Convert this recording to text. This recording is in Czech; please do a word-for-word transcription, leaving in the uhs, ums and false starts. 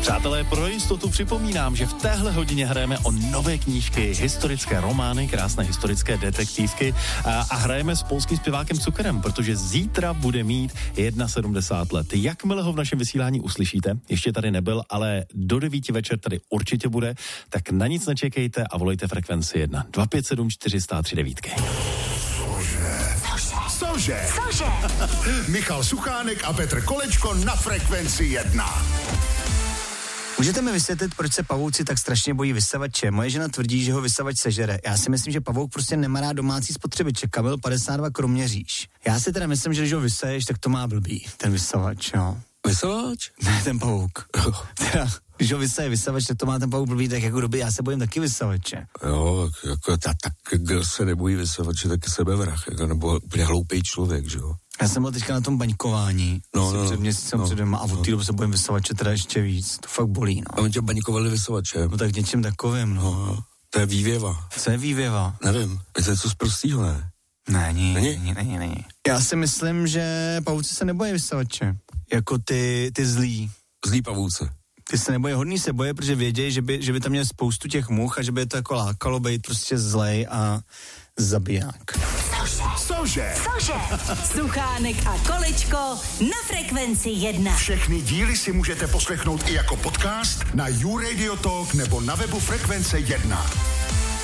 Přátelé, pro jistotu připomínám, že v téhle hodině hrajeme o nové knížky, historické romány, krásné historické detektivky a, a hrajeme s polským zpěvákem Cukerem, protože zítra bude mít sedmdesát jedna let. Jakmile ho v našem vysílání uslyšíte, ještě tady nebyl, ale do devíti večer tady určitě bude, tak na nic nečekejte a volejte frekvenci jedna dva pět sedm čtyři nula tři devět. Cože? Cože? Michal Suchánek a Petr Kolečko na frekvenci jedna. Můžete mi vysvětlit, proč se pavouci tak strašně bojí vysavače? Moje žena tvrdí, že ho vysavač sežere. Já si myslím, že pavouk prostě nemá rád domácí spotřebiče. Kamil padesát dva Kroměříž. Já si teda myslím, že když ho vysaješ, tak to má blbý, ten vysavač, jo. Vysavač? Ne, ten pavouk. Teda, když ho vysaje vysavač, tak to má ten pavouk blbý, tak jako doby, já se bojím taky vysavače. Jo, jako ta, tak kdo se nebojí vysavače, tak je sebevrah, jako, nebo úplně hloupý člověk, že jo. Já jsem byl teďka na tom baňkování, no, no, před měsícem no, před dvěma a od té doby se bojím vysavače teda ještě víc, to fakt bolí, no. A oni tě baňkovali vysavačem? No tak něčím takovým, no. no. To je vývěva. Co je vývěva? Nevím, je to něco z prostýho, ne? Není, není, není, není, není. Já si myslím, že pavouci se nebojí vysavače, jako ty, ty zlí. Zlí pavouce. Ty se nebojí, hodný se boje, protože vědějí, že by, že by tam měl spoustu těch much a že by je to jako lákalo být prostě zlej a zabiják. Cože? Cože? Suchánek a Kolečko na frekvenci jedna. Všechny díly si můžete poslechnout i jako podcast na YouRadio Talk nebo na webu Frekvence jedna.